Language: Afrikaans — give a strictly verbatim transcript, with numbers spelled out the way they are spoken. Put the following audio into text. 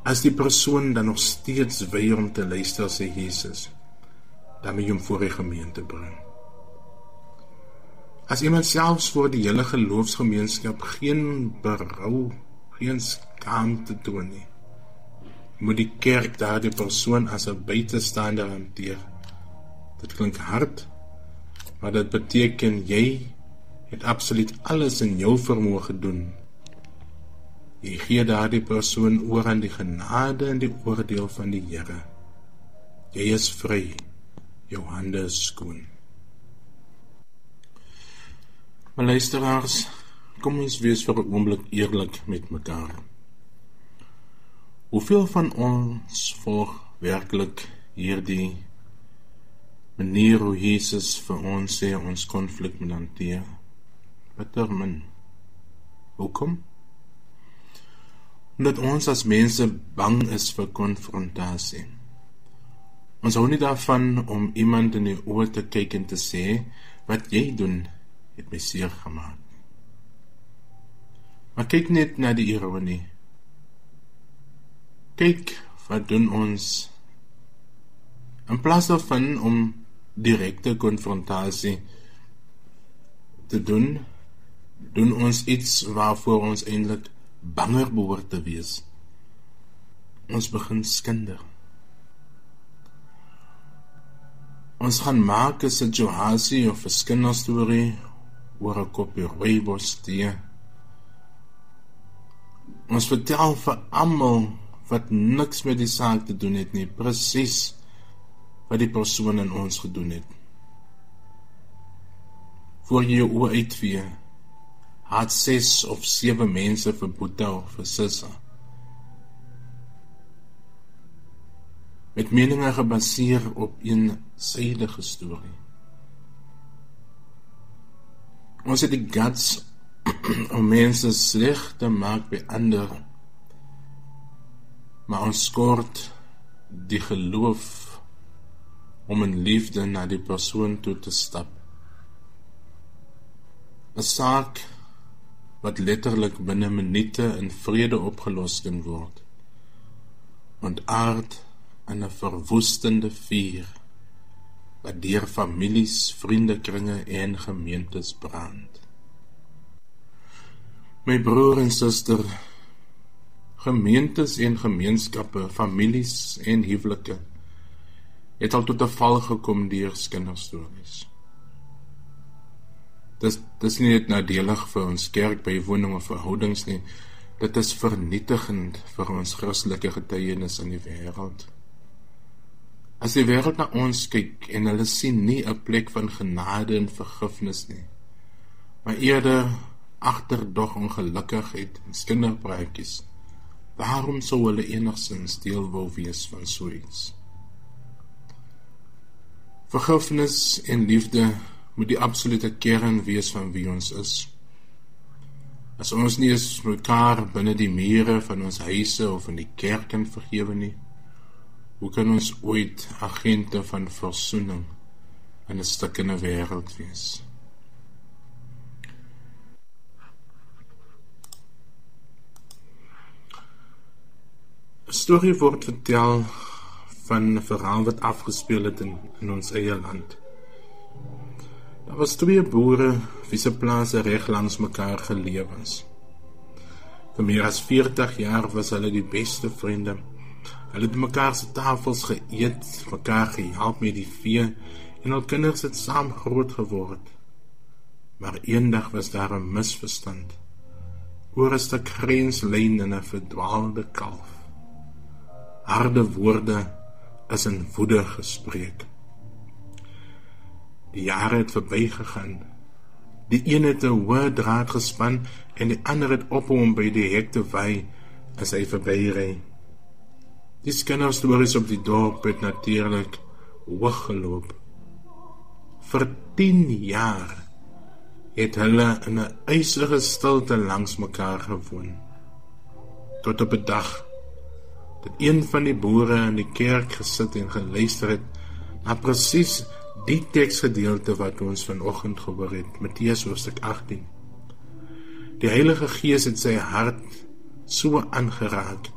As die persoon dan nog steeds weier om te luister, sê Jesus, dan moet jy hom voor die gemeente bring. As iemand selfs voor die hele geloofsgemeenskap geen berou, geen skaamte toon nie, moet die kerk daardie persoon as 'n buitestander hanteer. Dit klink hard, maar dit beteken jy het absoluut alles in jou vermoë gedoen. Jy gee daardie persoon oor aan die genade en die oordeel van die Here. Jy is vry, jou hande is skoon. My luisteraars, kom ons wees vir 'n oomblik eerlik met mekaar. Hoeveel van ons volg werklik hierdie manier hoe Jesus vir ons sê ons konflik moet hanteer? Bitter min. Hoekom? Omdat ons as mense bang is vir konfrontasie. Ons hou nie daarvan om iemand in die oë te kyk en te sê, wat jy doen, het my seer gemaak. Maar kyk net na die ironie. Kyk, wat doen ons? In plaas daarvan om direkte konfrontasie te doen, doen ons iets waarvoor ons eintlik banger behoort te wees. Ons begin skinder. Ons gaan maak 'n situasie of 'n skinderstorie oor 'n koppie rooibos tee. Ons vertel vir almal wat niks met die saak te doen het nie, presies wat die persoon in ons gedoen het. Voor jy jou oë uitvee, had ses of sewe mense vir Boeta of vir Sissa. Met meninge gebaseer op een sydige storie. Ons het die guts om mense sleg te maak by ander, maar ons skort die geloof om in liefde na die persoon toe te stap. 'n Saak wat letterlik binne minute in vrede opgelos kan word, ontaard in 'n verwoestende vuur, wat deur families, vriendekringe en gemeentes brand. My broer en suster, gemeentes en gemeenskappe, families en huwelike, het al tot 'n val gekom deur skinderstories. Dis, dis nie net nadelig vir ons kerkbywoning of verhoudings nie, dit is vernietigend vir ons Christelike getuienis in die wêreld. As die wêreld na ons kyk en hulle sien nie 'n plek van genade en vergifnis nie, maar eerder agterdog ongelukkigheid en skinderpraatjies, waarom sou hulle enigsins deel wou wees van so iets? Vergifnis en liefde moet die absolute kern wees van wie ons is. As ons nie eens mekaar binne die mure van ons huise of in die kerk kan vergewe nie, hoe kan ons ooit agente van versoening in 'n stukkende wêreld wees? Een storie word vertel van 'n verhaal wat afgespeel het in, in ons eie land. Daar was twee boere wie se plase reg langs mekaar geleef was. Vir meer as veertig jaar was hulle die beste vriende. Hulle het mekaar se tafels geëet, mekaar gehelp met die vee en hul kinders het saam groot geword. Maar eendag was daar 'n misverstand oor 'n stuk grenslyn en 'n verdwaalde kalf. Harde woorde is in woede gespreek. Die jare het verby gegaan. Die een het 'n hoë draad gespan en die ander het op hom by die hek te waai as hy verbyry. Die skinderstories op die dorp het natuurlik hooggeloop. Vir tien jaar het hulle in 'n ysige stilte langs mekaar gewoon. Tot op 'n dag dat een van die boere in die kerk gesit en geluister het na presies die teksgedeelte wat ons vanoggend gehoor het, Matteus hoofstuk agttien. Die Heilige Gees het sy hart so aangeraak